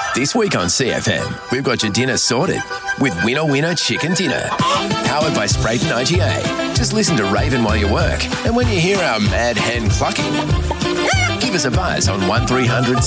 This week on CFM, we've got your dinner sorted with Winner Winner Chicken Dinner. Powered by Sprayton IGA. Just listen to Raven while you work. And when you hear our mad hen clucking, give us a buzz on 1300